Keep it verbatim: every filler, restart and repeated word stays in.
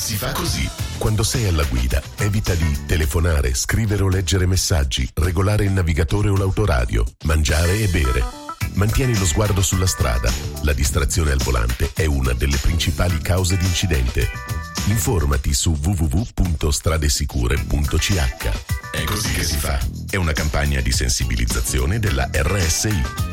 Si fa così. Quando sei alla guida, evita di telefonare, scrivere o leggere messaggi, regolare il navigatore o l'autoradio, mangiare e bere. Mantieni lo sguardo sulla strada. La distrazione al volante è una delle principali cause di incidente. Informati su w w w punto stradesicure punto c h. È così che si fa. È una campagna di sensibilizzazione della R S I.